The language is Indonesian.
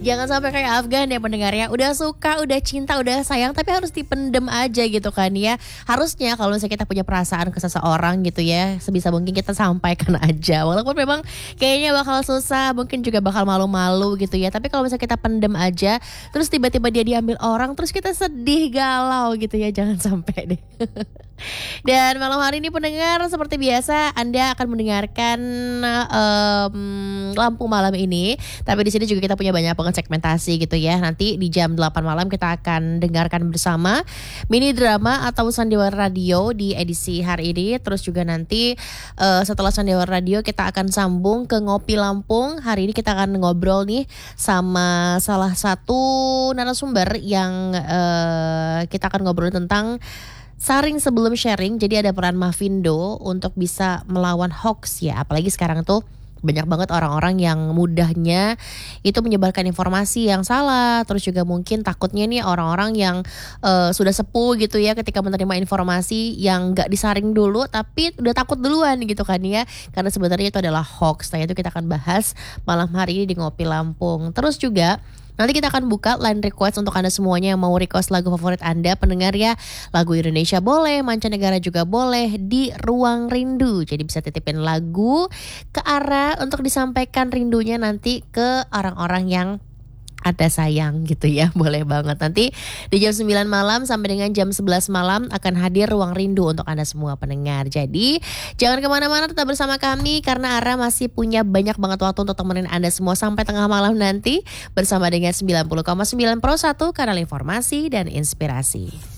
Jangan sampai kayak Afgan ya pendengarnya. Udah suka, udah cinta, udah sayang, tapi harus dipendem aja gitu kan ya. Harusnya kalau misalnya kita punya perasaan ke seseorang gitu ya, sebisa mungkin kita sampaikan aja. Walaupun memang kayaknya bakal susah, mungkin juga bakal malu-malu gitu ya. Tapi kalau misalnya kita pendem aja, terus tiba-tiba dia diambil orang, terus kita sedih, galau gitu ya. Jangan sampai deh. Dan malam hari ini pendengar, seperti biasa Anda akan mendengarkan Lampu Malam ini. Tapi di sini juga kita punya banyak banget segmentasi gitu ya. Nanti di jam 8 malam kita akan dengarkan bersama mini drama atau Sandiwara Radio di edisi hari ini. Terus juga nanti setelah Sandiwara Radio kita akan sambung ke Ngopi Lampung. Hari ini kita akan ngobrol nih sama salah satu narasumber yang kita akan ngobrol tentang saring sebelum sharing. Jadi ada peran Mavindo untuk bisa melawan hoax ya. Apalagi sekarang tuh banyak banget orang-orang yang mudahnya itu menyebarkan informasi yang salah. Terus juga mungkin takutnya nih orang-orang yang sudah sepuh gitu ya, ketika menerima informasi yang gak disaring dulu tapi udah takut duluan gitu kan ya. Karena sebenarnya itu adalah hoax. Nah itu kita akan bahas malam hari ini di Ngopi Lampung. Terus juga nanti kita akan buka line request untuk Anda semuanya yang mau request lagu favorit Anda pendengar ya. Lagu Indonesia boleh, mancanegara juga boleh di Ruang Rindu. Jadi bisa titipin lagu ke arah untuk disampaikan rindunya nanti ke orang-orang yang ada sayang gitu ya. Boleh banget. Nanti di jam 9 malam sampai dengan jam 11 malam akan hadir Ruang Rindu untuk Anda semua pendengar. Jadi jangan kemana-mana, tetap bersama kami karena Ara masih punya banyak banget waktu untuk temenin Anda semua sampai tengah malam nanti bersama dengan 90,9 Pro 1 kanal informasi dan inspirasi.